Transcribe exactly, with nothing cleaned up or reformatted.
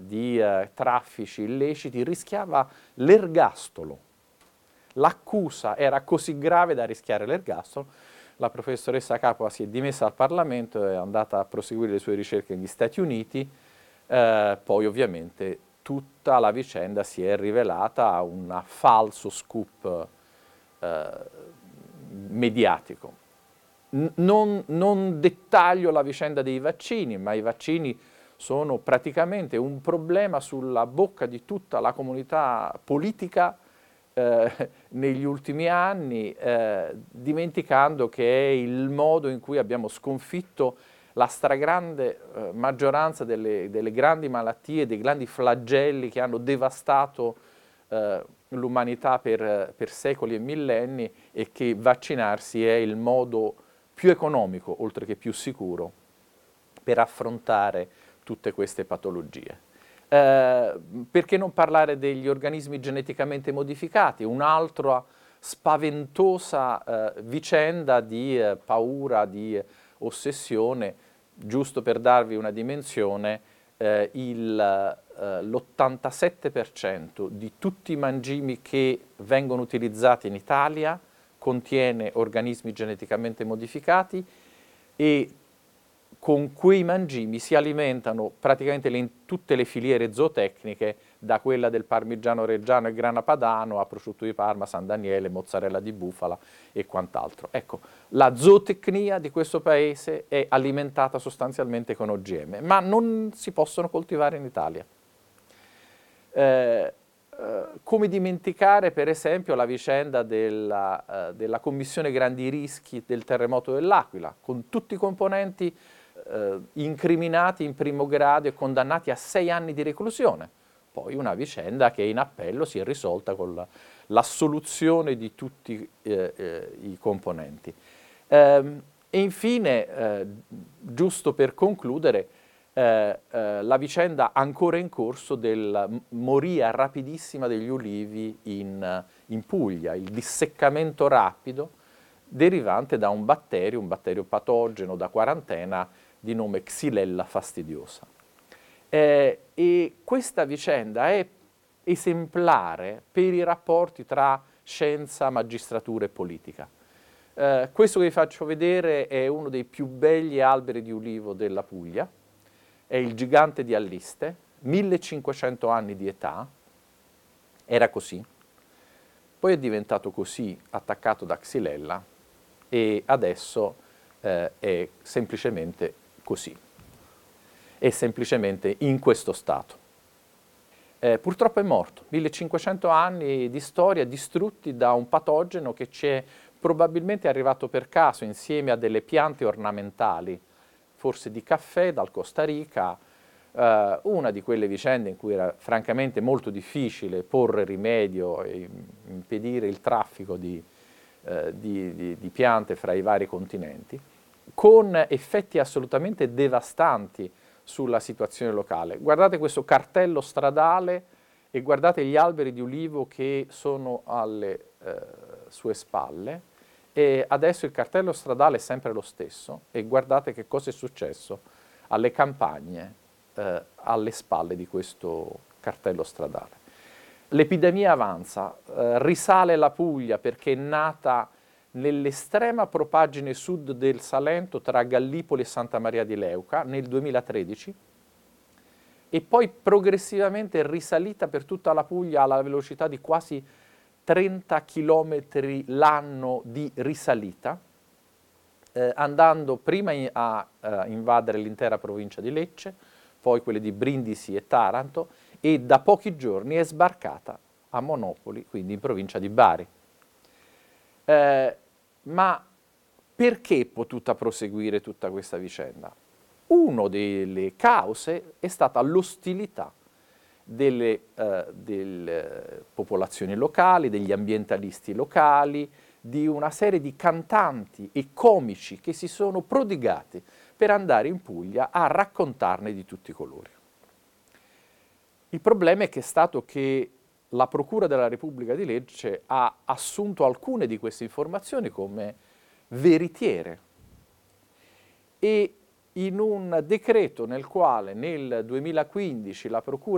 di eh, traffici illeciti rischiava l'ergastolo. L'accusa era così grave da rischiare l'ergastolo. La professoressa Capua si è dimessa dal Parlamento e è andata a proseguire le sue ricerche negli Stati Uniti. Eh, poi ovviamente tutta la vicenda si è rivelata un falso scoop eh, mediatico. N non, non dettaglio la vicenda dei vaccini, ma i vaccini sono praticamente un problema sulla bocca di tutta la comunità politica eh, negli ultimi anni, eh, dimenticando che è il modo in cui abbiamo sconfitto la stragrande eh, maggioranza delle, delle grandi malattie, dei grandi flagelli che hanno devastato eh, l'umanità per, per secoli e millenni, e che vaccinarsi è il modo più economico, oltre che più sicuro, per affrontare tutte queste patologie. Eh, perché non parlare degli organismi geneticamente modificati, un'altra spaventosa eh, vicenda di eh, paura, di ossessione. Giusto per darvi una dimensione, eh, eh, l'ottantasette per cento di tutti i mangimi che vengono utilizzati in Italia contiene organismi geneticamente modificati, e con quei mangimi si alimentano praticamente le, tutte le filiere zootecniche, da quella del parmigiano reggiano e grana padano a prosciutto di Parma, San Daniele, mozzarella di bufala e quant'altro. Ecco, la zootecnia di questo paese è alimentata sostanzialmente con O G M, ma non si possono coltivare in Italia. Eh, eh, come dimenticare per esempio la vicenda della, eh, della Commissione Grandi Rischi del terremoto dell'Aquila, con tutti i componenti eh, incriminati in primo grado e condannati a sei anni di reclusione. Poi una vicenda che in appello si è risolta con l'assoluzione di tutti eh, eh, i componenti. Ehm, e infine, eh, giusto per concludere, eh, eh, la vicenda ancora in corso della moria rapidissima degli ulivi in, in Puglia, il disseccamento rapido derivante da un batterio, un batterio patogeno da quarantena di nome Xylella fastidiosa. Eh, e questa vicenda è esemplare per i rapporti tra scienza, magistratura e politica. Eh, questo che vi faccio vedere è uno dei più belli alberi di ulivo della Puglia, è il gigante di Alliste, millecinquecento anni di età, era così, poi è diventato così attaccato da Xylella e adesso eh, è semplicemente così. È semplicemente in questo stato. Eh, purtroppo è morto, millecinquecento anni di storia distrutti da un patogeno che ci è probabilmente arrivato per caso insieme a delle piante ornamentali, forse di caffè dal Costa Rica, eh, una di quelle vicende in cui era francamente molto difficile porre rimedio e impedire il traffico di, eh, di, di, di piante fra i vari continenti, con effetti assolutamente devastanti sulla situazione locale. Guardate questo cartello stradale e guardate gli alberi di ulivo che sono alle eh, sue spalle, e adesso il cartello stradale è sempre lo stesso, e guardate che cosa è successo alle campagne eh, alle spalle di questo cartello stradale. L'epidemia avanza, eh, risale la Puglia perché è nata nell'estrema propaggine sud del Salento tra Gallipoli e Santa Maria di Leuca nel duemilatredici, e poi progressivamente è risalita per tutta la Puglia alla velocità di quasi trenta chilometri l'anno di risalita, eh, andando prima in, a uh, invadere l'intera provincia di Lecce, poi quelle di Brindisi e Taranto, e da pochi giorni è sbarcata a Monopoli, quindi in provincia di Bari. Eh, ma perché è potuta proseguire tutta questa vicenda? Una delle cause è stata l'ostilità delle, eh, delle popolazioni locali, degli ambientalisti locali, di una serie di cantanti e comici che si sono prodigati per andare in Puglia a raccontarne di tutti i colori. Il problema è che è stato che la Procura della Repubblica di Lecce ha assunto alcune di queste informazioni come veritiere, e in un decreto nel quale nel duemilaquindici la Procura